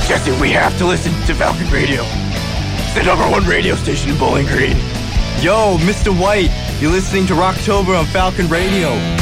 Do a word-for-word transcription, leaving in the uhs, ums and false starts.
Jesse, we have to listen to Falcon Radio. It's the number one radio station in Bowling Green. Yo, Mister White, you're listening to Rocktober on Falcon Radio.